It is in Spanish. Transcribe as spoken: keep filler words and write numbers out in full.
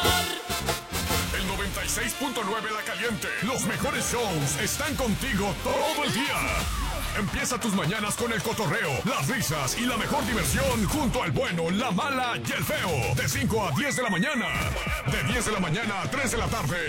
El noventa y seis punto nueve La Caliente. Los mejores shows están contigo todo el día. Empieza tus mañanas con el cotorreo, las risas y la mejor diversión junto al bueno, la mala y el feo. De cinco a diez de la mañana. De diez de la mañana a tres de la tarde.